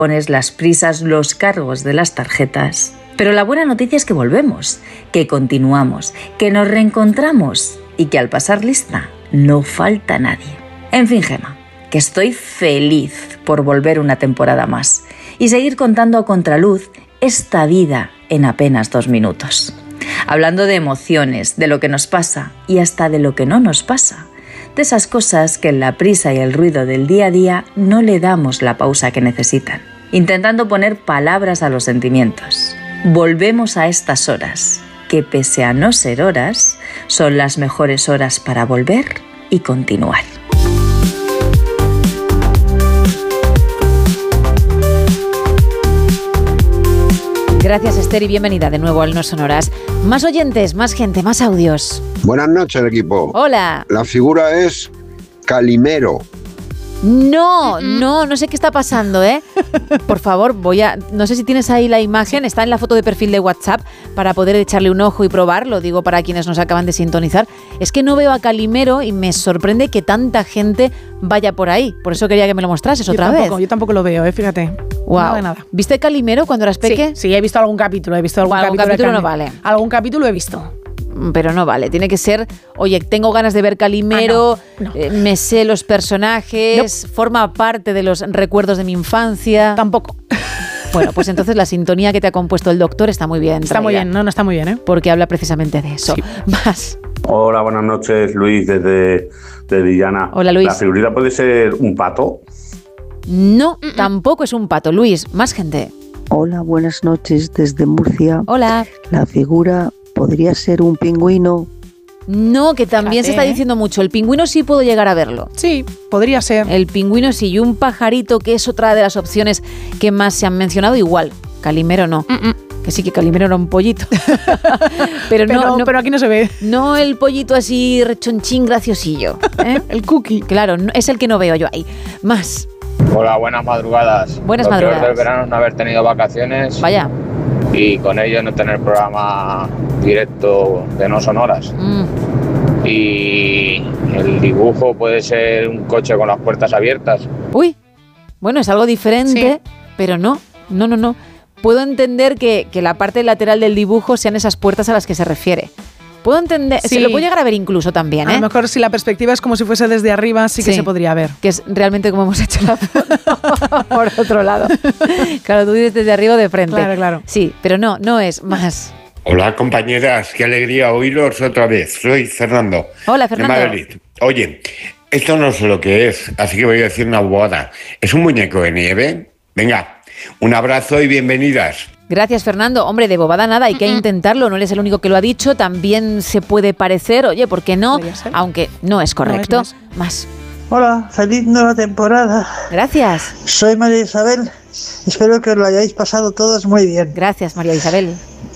las prisas, los cargos de las tarjetas. Pero la buena noticia es que volvemos, que continuamos, que nos reencontramos y que al pasar lista no falta nadie. En fin, Gemma, que estoy feliz por volver una temporada más y seguir contando a contraluz esta vida en apenas 2 minutos. Hablando de emociones, de lo que nos pasa y hasta de lo que no nos pasa. De esas cosas que en la prisa y el ruido del día a día no le damos la pausa que necesitan. Intentando poner palabras a los sentimientos. Volvemos a estas horas, que pese a no ser horas, son las mejores horas para volver y continuar. Gracias, Esther, y bienvenida de nuevo al No Son Horas. Más oyentes, más gente, más audios. Buenas noches, equipo. Hola. La figura es Calimero. No sé qué está pasando, ¿eh? Por favor, no sé si tienes ahí la imagen, está en la foto de perfil de WhatsApp para poder echarle un ojo y probarlo, digo para quienes nos acaban de sintonizar. Es que no veo a Calimero y me sorprende que tanta gente vaya por ahí, por eso quería que me lo mostrases otra vez. Yo tampoco lo veo, fíjate. Wow. Nada de nada. ¿Viste Calimero cuando eras peque? Sí, he visto algún capítulo, Algún capítulo no vale. Algún capítulo he visto. Pero no vale, tiene que ser, oye, tengo ganas de ver Calimero, no. Me sé los personajes, forma parte de los recuerdos de mi infancia. Tampoco. Bueno, pues entonces la sintonía que te ha compuesto el doctor está muy bien. Está muy bien, no está muy bien, ¿eh? Porque habla precisamente de eso. Sí. Más. Hola, buenas noches, Luis, desde Villana. Hola, Luis. ¿La figurita puede ser un pato? No, tampoco es un pato, Luis. Más gente. Hola, buenas noches desde Murcia. Hola. La figura podría ser un pingüino. No, que también se está diciendo mucho. El pingüino sí puedo llegar a verlo. Sí, podría ser. El pingüino sí, y un pajarito, que es otra de las opciones que más se han mencionado, igual. Calimero no. Que sí, que Calimero era un pollito. pero aquí no se ve. No el pollito así rechonchín graciosillo, ¿eh? El cookie. Claro, es el que no veo yo ahí. Más. Hola, buenas madrugadas. Buenas Lo madrugadas. peor del verano es no haber tenido vacaciones. Vaya. Y con ello no tener programa directo de No Son Horas. Y el dibujo puede ser un coche con las puertas abiertas. Uy, bueno, es algo diferente, sí. Pero no. Puedo entender que la parte lateral del dibujo sean esas puertas a las que se refiere. Puedo entender, sí. Se lo puede llegar a ver incluso también, ¿eh? A lo mejor si la perspectiva es como si fuese desde arriba, sí que se podría ver. Que es realmente como hemos hecho la foto por otro lado. Claro, tú dices desde arriba o de frente. Claro. Sí, pero no es más. Hola, compañeras, qué alegría oíros otra vez. Soy Fernando. Hola, Fernando. De Madrid. Oye, esto no sé lo que es, así que voy a decir una bobada. ¿Es un muñeco de nieve? Venga, un abrazo y bienvenidas. Gracias, Fernando. Hombre, de bobada nada, hay que intentarlo. No eres el único que lo ha dicho. También se puede parecer, oye, ¿por qué no? Aunque no es correcto. No es. Más. Hola, feliz nueva temporada. Gracias. Soy María Isabel. Espero que os lo hayáis pasado todos muy bien. Gracias, María Isabel.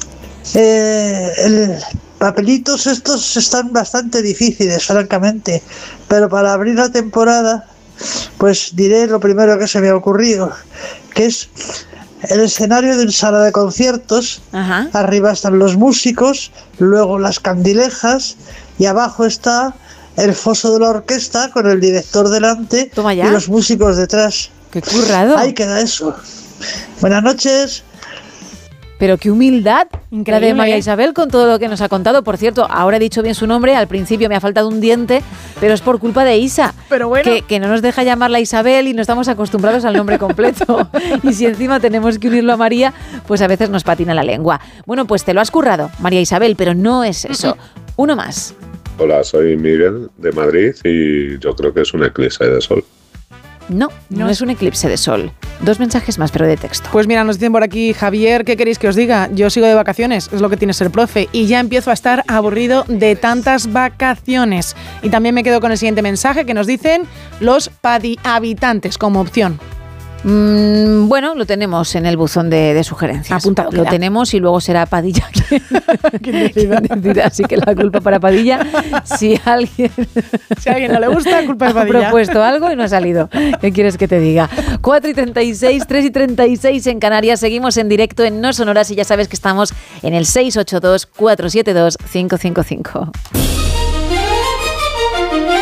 Papelitos estos están bastante difíciles, francamente. Pero para abrir la temporada, pues diré lo primero que se me ha ocurrido, que es el escenario de una sala de conciertos. Ajá. Arriba están los músicos, luego las candilejas y abajo está el foso de la orquesta con el director delante y los músicos detrás. ¡Qué currado! Ahí queda eso. Buenas noches. Pero qué humildad, increíble, la de María Isabel, con todo lo que nos ha contado. Por cierto, ahora he dicho bien su nombre, al principio me ha faltado un diente, pero es por culpa de Isa. Pero bueno. Que no nos deja llamarla Isabel y no estamos acostumbrados al nombre completo. Y si encima tenemos que unirlo a María, pues a veces nos patina la lengua. Bueno, pues te lo has currado, María Isabel, pero no es eso. Uno más. Hola, soy Miguel de Madrid y yo creo que es un eclipse de sol. No es un eclipse de sol. 2 mensajes más, pero de texto. Pues mira, nos dicen por aquí, Javier, ¿qué queréis que os diga? Yo sigo de vacaciones, es lo que tiene ser profe, y ya empiezo a estar aburrido de tantas vacaciones. Y también me quedo con el siguiente mensaje que nos dicen los habitantes como opción. Bueno, lo tenemos en el buzón de sugerencias. Apuntado. Lo tenemos y luego será Padilla quien decida. Así que la culpa para Padilla. Si a alguien no le gusta, culpa de Padilla. Ha propuesto algo y no ha salido. ¿Qué quieres que te diga? 4:36, 3:36 en Canarias. Seguimos en directo en No Son Horas y ya sabes que estamos en el 682-472-555.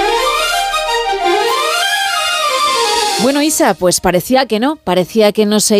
Bueno, Isa, pues parecía que no se